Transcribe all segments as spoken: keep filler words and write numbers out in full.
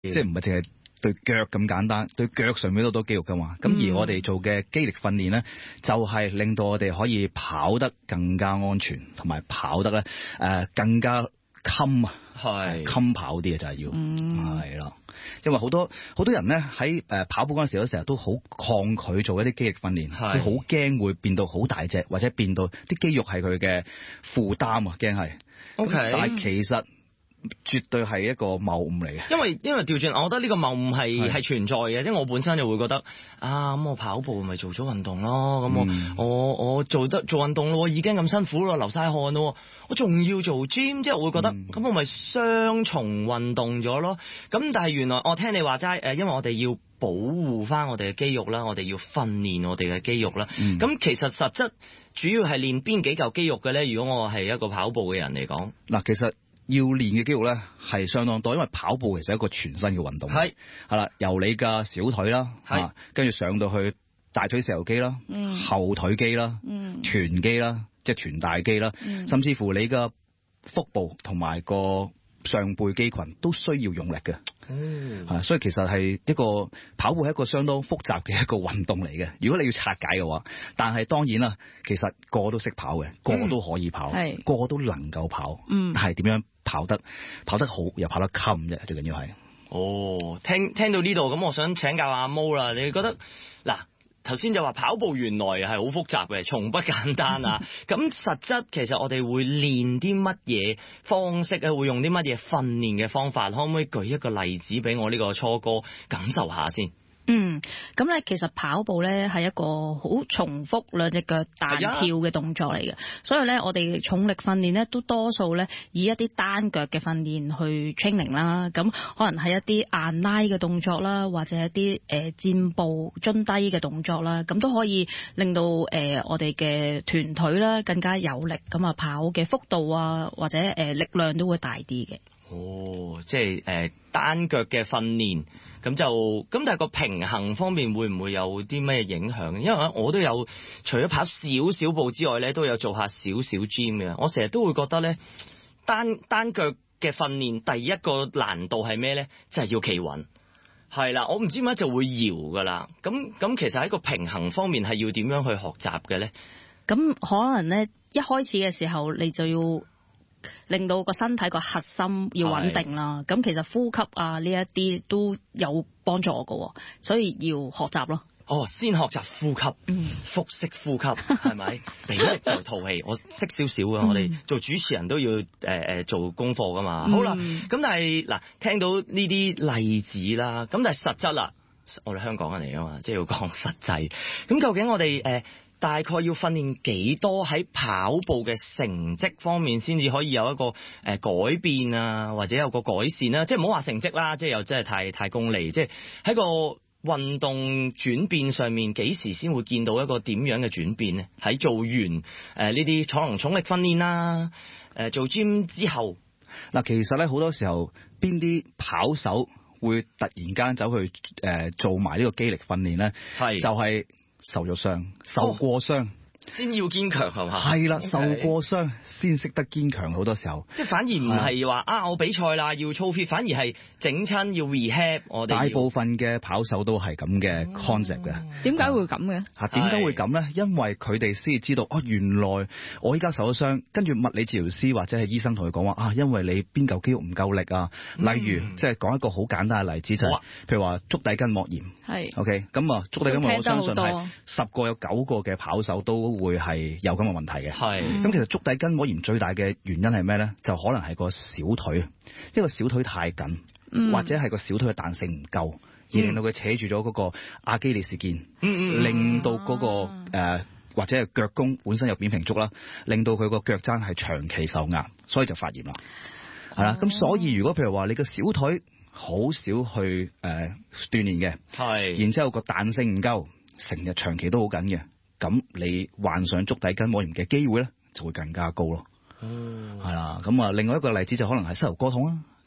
即係唔係淨係對腳咁簡單，對腳上面都好多肌肉噶嘛。咁、嗯、而我哋做嘅肌力訓練咧，就係、是、令到我哋可以跑得更加安全，同埋跑得咧誒、呃、更加襟啊，係襟跑啲嘅就係要，係啦、嗯。因為好多好多人咧喺誒跑步嗰陣時，都成日都好抗拒做一啲肌力訓練，佢好驚會變到好大隻，或者變到啲肌肉係佢嘅負擔啊，驚係。OK，但係其實絕對係一個謬誤嚟嘅。 因為因為調轉，我覺得呢個謬誤係係存在嘅，即係我本身就會覺得啊，咁我跑步咪做咗運動咯，咁我、嗯、我我做得做運動咯，已經咁辛苦咯，流晒汗咯，我仲要做 gym， 即係我會覺得咁、嗯、我咪雙重運動咗咯。咁但係原來我聽你話齋誒，因為我哋要保護翻我哋嘅肌肉啦，我哋要訓練我哋嘅肌肉啦。咁、嗯、其實實質主要係練邊幾嚿肌肉嘅咧？如果我係一個跑步嘅人嚟講， 嗱，其實要練嘅肌肉咧係相當多，因為跑步其實係一個全身嘅運動。係係啦，由你嘅小腿啦，係跟住上到去大腿四頭肌啦、嗯，後腿肌啦，嗯，臀肌啦，即係臀大肌啦、嗯，甚至乎你嘅腹部同埋個上背肌群都需要用力嘅。嗯，係，所以其實係一個跑步係一個相當複雜嘅一個運動嚟嘅。如果你要拆解嘅話，但係當然啦，其實個個都識跑嘅，個個都可以跑，係、嗯、個個都能夠跑。嗯，但係點樣跑得跑得好又跑得襟啫，最緊要係。 哦，聽聽到呢度咁，我想請教阿毛啦，你覺得嗱？頭先就話跑步原來係好複雜嘅，從不簡單啊！咁實質其實我哋會練啲乜嘢方式啊？會用啲乜嘢訓練嘅方法？可唔可以舉一個例子俾我呢個初哥感受下先？ 嗯，咁咧其實跑步咧係一個好重複兩隻腳彈跳嘅動作嚟嘅，所以咧我哋重力訓練咧都多數咧以一啲單腳嘅訓練去 training 啦，咁可能係一啲硬拉嘅動作啦，或者一啲誒箭步蹲低嘅動作啦，咁都可以令到誒、呃、我哋嘅臀腿啦更加有力，咁啊跑嘅幅度啊或者誒、呃、力量都會大啲嘅。 哦，即係誒、呃、單腳嘅訓練。咁就咁，但係個平衡方面會唔會有啲咩影響？因為我都有除咗跑少少步之外咧，都有做下少少 gym 嘅。我成日都會覺得咧，單單腳嘅訓練第一個難度係咩咧？即係要企穩。係啦，我唔知點解就會搖噶啦。咁咁其實喺個平衡方面係要點樣去學習嘅咧？ 咁可能咧一開始嘅時候你就要令到個身體個核心要穩定啦，咁其實呼吸啊呢一啲都有幫助㗎，所以要學習咯。 哦，先學習呼吸，嗯，腹式呼吸係咪？俾力就吐氣，我識少少嘅，我哋做主持人都要誒誒、呃、做功課噶嘛。嗯、好啦，咁但係嗱，聽到呢啲例子啦，咁但係實質啦，我哋香港人嚟啊嘛，即係要講實際。咁究竟我哋誒？呃大概要訓練幾多喺跑步嘅成績方面先至可以有一個誒、呃、改變啊，或者有個改善啦、啊？即係唔好話成績啦，即係又真係太太功利。即係喺個運動轉變上面，幾時先會見到一個點樣嘅轉變呢？喺做完誒呢啲可能重力訓練啦，誒、呃、做 gym 之後， 嗱，其實咧好多時候邊啲跑手會突然間走去誒、呃、做埋呢個肌力訓練咧？係就係、是。受咗傷，受過傷。哦先要堅強係嘛？係啦，受過傷先識得堅強，好多時候。即係反而唔係話啊，我比賽啦要操 fit，反而係整親要 rehab。我哋大部分嘅跑手都係咁嘅 concept 嘅。點解會咁嘅？嚇，點解會咁咧？因為佢哋先至知道哦，原來我依家受咗傷，跟住物理治療師或者係醫生同佢講話啊，因為你邊嚿肌肉唔夠力啊。例如，嗯、即係講一個好簡單嘅例子就係、是，譬如話足底筋膜炎。係。OK，咁啊，足底筋膜我相信係十個有九個嘅跑手都會係有咁嘅問題嘅。係。咁其實足底筋膜炎最大嘅原因係咩咧？就可能係個小腿，因為小腿太緊，嗯、或者係個小腿嘅彈性唔夠，而令到佢扯住咗嗰個阿基里斯腱，嗯、令到嗰、嗰個誒、呃、或者係腳弓本身有扁平足啦，令到佢個腳踭係長期受壓，所以就發炎啦。係啦，咁所以如果譬如話你個小腿好少去誒、呃、鍛鍊嘅，係，然之後個彈性唔夠，成日長期都好緊嘅，咁你患上足底筋膜炎嘅機會咧就會更加高咯。嗯，係啦，咁啊，另外一個例子就可能係膝頭哥痛啦。咁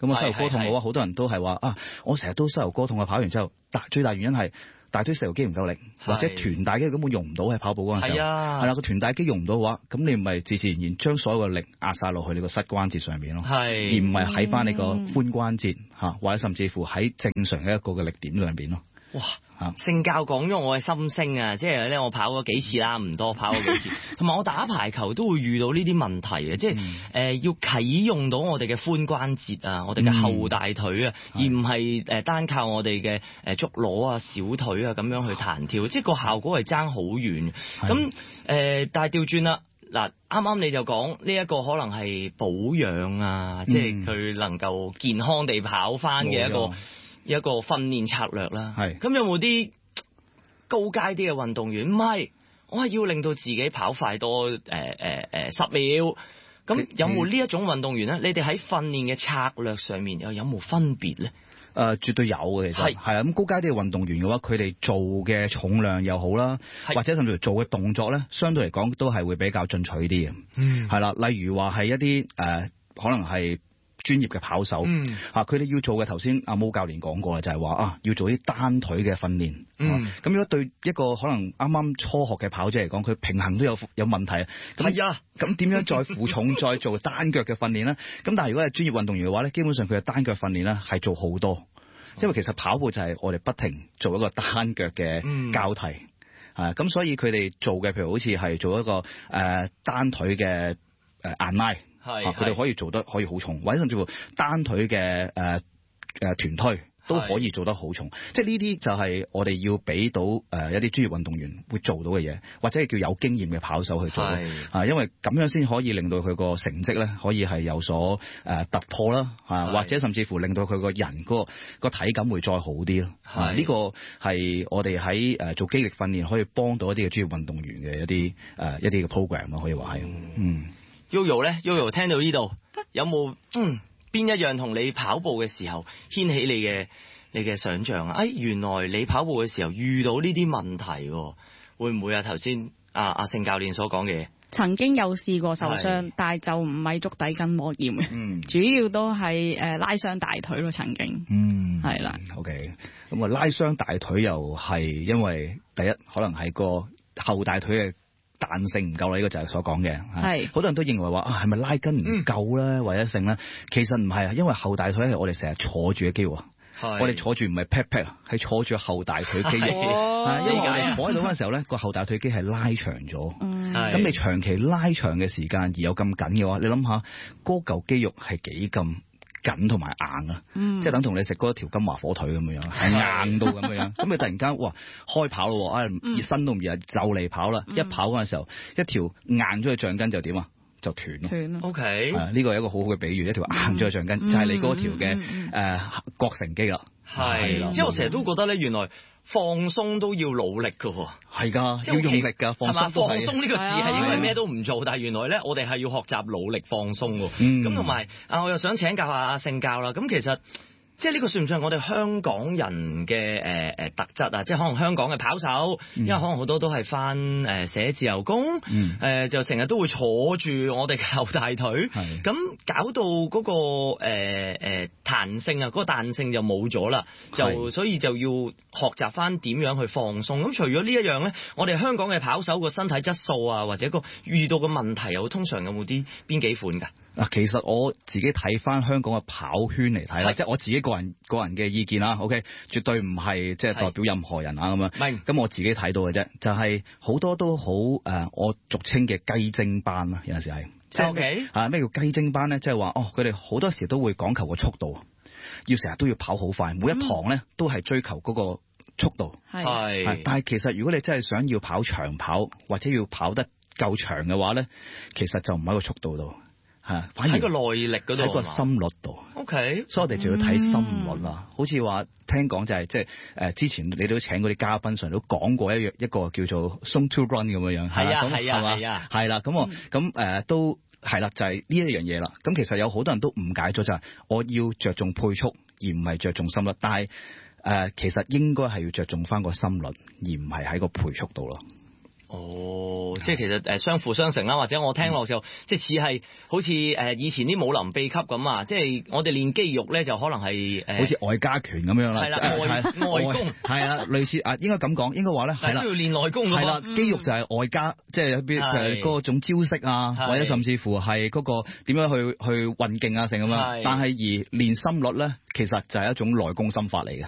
咁啊膝頭哥痛嘅話，好多人都係話啊，我成日都膝頭哥痛啊，跑完之後，但最大原因係大腿四頭肌唔夠力，或者臀大肌根本用唔到喺跑步嗰陣時候。係啊，係啦，個臀大肌用唔到嘅話，咁你咪自自然然將所有嘅力壓晒落去你個膝關節上面咯，而唔係喺翻你個髖關節嚇，或者甚至乎喺正常嘅一個嘅力點上邊咯。 哇！聖教講咗我嘅心聲啊，即係咧我跑過幾次啦，唔多跑過幾次，同埋我打排球都會遇到呢啲問題嘅，即係誒、嗯呃、要啟用到我哋嘅髖關節啊，我哋嘅後大腿啊，嗯、而唔係誒單靠我哋嘅誒足踝啊、小腿啊咁樣去彈跳，即係個效果係爭好遠。咁誒、呃，但係調轉啦，嗱啱啱你就講呢一個可能係保養啊，嗯、即係佢能夠健康地跑翻嘅一個。一個訓練策略啦，係咁有冇啲高階啲嘅運動員？唔係，我係要令到自己跑快多誒誒誒十秒。咁有冇呢一種運動員咧？你哋喺訓練嘅策略上面又有冇分別咧？誒、 呃，絕對有嘅，其實係係啊。咁高階啲嘅運動員嘅話，佢哋做嘅重量又好啦，或者甚至乎做嘅動作咧，相對嚟講都係會比較進取啲嘅。嗯，係啦，例如話係一啲誒、呃，可能係。專業嘅跑手，嗯、啊，佢哋要做嘅頭先阿毛教練講過啦，就係、是、話啊，要做啲單腿嘅訓練。咁、嗯啊、如果對一個可能啱啱初學嘅跑者嚟講，佢平衡都有有問題。係啊，咁點樣再負重再做單腳嘅訓練咧？咁但係如果係專業運動員嘅話咧，基本上佢嘅單腳訓練咧係做好多，因為其實跑步就係我哋不停做一個單腳嘅交替。嗯、啊，咁所以佢哋做嘅，譬如好似係做一個誒、呃、單腿嘅誒硬拉。呃係，佢哋、啊、可以做得可以好重，或者甚至乎單腿嘅誒誒團推都可以做得好重。即係呢啲就係我哋要俾到誒、呃、一啲專業運動員會做到嘅嘢，或者係叫有經驗嘅跑手去做。啊，因為咁樣先可以令到佢個成績咧可以係有所誒、呃、突破啦，啊，或者甚至乎令到佢個人嗰個個體感會再好啲咯。係，呢、啊這個係我哋喺誒做肌力訓練可以幫到一啲嘅專業運動員嘅一啲誒、呃、一啲嘅 program 咯，可以話係嗯。嗯 Yoyo 咧 ，Yoyo 聽到呢度有冇嗯邊一樣同你跑步嘅時候掀起你嘅你嘅想像啊？哎，原來你跑步嘅時候遇到呢啲問題，會唔會啊？頭先阿阿聖教練所講嘅嘢， 曾經有試過受傷，但係就唔係足底筋膜炎嘅，嗯，主要都係誒拉傷大腿咯，曾經，嗯，係啦 ，OK，咁啊拉傷大腿又係因為第一可能係個後大腿嘅彈性唔夠啦，呢個就係所講嘅。係好多人都認為話啊，係咪拉筋唔夠咧，或者性咧？其實唔係啊，因為後大腿係我哋成日坐住嘅肌肉啊。我哋坐住唔係 pat pat 啊，係坐住後大腿肌肉。啊，因為我哋坐喺度嗰陣時候咧，個後大腿肌係拉長咗。咁你長期拉長嘅時間而有咁緊嘅話，你諗下嗰嚿肌肉係幾咁緊同埋硬啊，嗯、即係等同你食嗰條金華火腿咁樣樣，係硬到咁樣樣。咁你突然間哇開跑咯，啊熱身都唔熱，就嚟跑啦！嗯、一跑嗰陣時候，一條硬咗嘅橡筋就點啊？就斷咯。斷咯。O K。呢個係一個好好嘅比喻，一條硬咗嘅橡筋、嗯、就係你嗰條嘅誒膕繩肌啦。 係。即係我成日都覺得咧，原來放鬆都要努力㗎喎。 係㗎，要用力㗎，放鬆都係。 放鬆呢個字係因為咩都唔做，但係原來咧，我哋係要學習努力放鬆喎。咁同埋啊，我又想請教下阿聖教啦。咁其實即係呢個算唔算我哋香港人嘅誒誒特質啊？即係可能香港嘅跑手，嗯、因為可能好多都係返誒寫自由工，誒、嗯呃、就成日都會坐住我哋嘅後大腿，咁是搞到嗰、嗰個誒誒、呃、彈性啊，嗰、嗰個彈性就冇咗啦，就是所以就要學習返點樣去放鬆。咁除咗呢一樣咧，我哋香港嘅跑手個身體質素啊，或者個遇到嘅問題又通常有冇啲邊幾款㗎？ 嗱，其實我自己睇翻香港嘅跑圈嚟睇啦，即係我自己個人個人嘅意見啦。OK，絕對唔係即係代表任何人啊咁樣。係。咁我自己睇到嘅啫，就係、是、好多都好誒、呃，我俗稱嘅雞精班啊，有陣時係。 OK。 啊，咩叫雞精班咧？即係話哦，佢哋好多時都會講求個速度，要成日都要跑好快，每一堂咧都係追求嗰個速度。係、嗯。但係其實如果你真係想要跑長跑或者要跑得夠長嘅話咧，其實就唔喺個速度度。係，反而喺個耐力嗰度， 喺個心率度。 O K， 所以我哋就要睇心率啦。嗯、好似話聽講就係即係誒，之前你都請嗰啲嘉賓上都講過一樣一個叫做 zone to run 咁樣樣。 係啊係啊係啊， 係啦。咁我咁誒都係啦，就係呢一樣嘢啦。咁其實有好多人都誤解咗就係我要着重配速而唔係着重心率，但係誒、呃、其實應該係要着重翻個心率而唔係喺個配速度咯。 哦，即係其實誒相輔相成啦，或者我聽落就、嗯、即係似係好似誒以前啲武林秘笈咁啊，即係我哋練肌肉咧就可能係誒， 好似外家拳咁樣啦， 係啦，外外功係啦，類似啊，應該咁講，應該話咧係啦， 需要練內功㗎嘛， 係啦，肌肉就係外家，即係譬如嗰種招式啊，或者甚至乎係嗰個點樣去去運勁啊，成咁樣，但係而練心率咧，其實就係一種內功心法嚟嘅。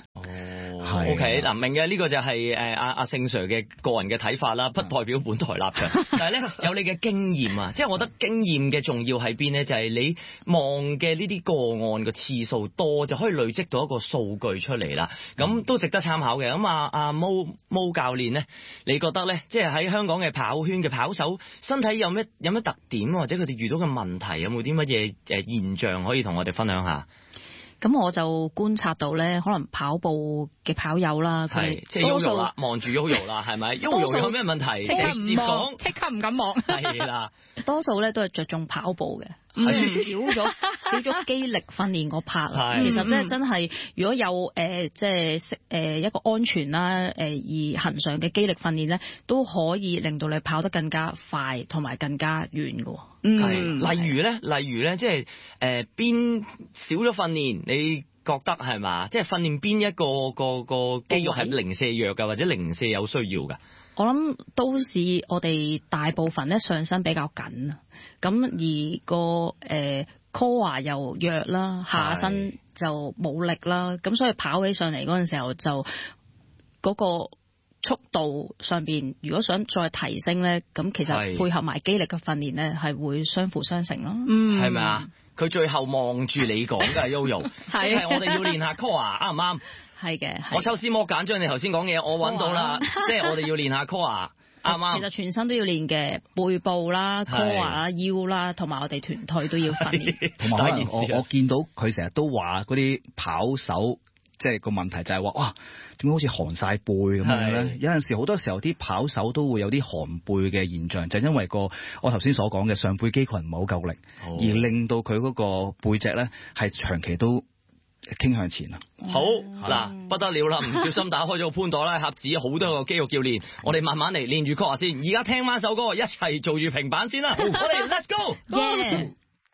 O K 嗱，明嘅呢個就係誒阿阿盛 Sir 嘅個人嘅睇法啦，不代表本台立場。但係咧有你嘅經驗啊，即係我覺得經驗嘅重要喺邊咧，就係、是、你望嘅呢啲個案嘅次數多，就可以累積到一個數據出嚟啦。咁都值得參考嘅。咁啊阿毛毛教練咧，你覺得咧，即係喺香港嘅跑圈嘅跑手身體有咩有咩特點，或者佢哋遇到嘅問題有冇啲乜嘢誒現象可以同我哋分享下？ 咁我就觀察到咧，可能跑步嘅跑友啦， 係即係 Yoyo 啦，望住 Yoyo 啦，係咪？Yoyo 有咩問題？ 即刻唔望，即刻唔敢望。 係啦， 多數咧都係着重跑步嘅，少咗少咗肌力訓練嗰 part。其實即係真係，如果有誒即係誒一個安全啦，誒而恆常嘅肌力訓練咧，都可以令到你跑得更加快同埋更加遠嘅。 嗯，例如咧，例如咧，即係誒邊少咗訓練，你覺得係嘛？即係訓練邊一個個個肌肉係零舍弱㗎，或者零舍有需要㗎？ 我諗都市我哋大部分咧上身比較緊啊，咁而個誒 core 又弱啦，下身就冇力啦，咁所以跑起上嚟嗰陣時候就嗰個速度上邊，如果想再提升咧，咁其實配合埋肌力嘅訓練咧，係會相輔相成咯。 嗯，係咪啊？佢最後望住你講㗎，Yoyo，即係我哋要練下 core， 啱唔啱？ 係嘅。 我抽絲剝繭將你頭先講嘅嘢，我揾到啦，即係我哋要練下 core， 啱唔啱？ 其實全身都要練嘅，背部啦、core 啦、腰啦，同埋我哋團隊都要訓練。 同埋可能我我見到佢成日都話嗰啲跑手，即係個問題就係話哇。點解好似寒晒背咁樣咧？有陣時好多時候啲跑手都會有啲寒背嘅現象，就係、因為個我頭先所講嘅上背肌群唔係好夠力，哦、而令到佢嗰個背脊咧係長期都傾向前啊！ 好嗱、嗯，不得了啦！唔小心打開咗個潘朵拉盒子，好多個肌肉要練，我哋慢慢嚟練住 core 先。而家聽翻首歌，一齊做住平板先啦！我哋 Let's go！ Yeah.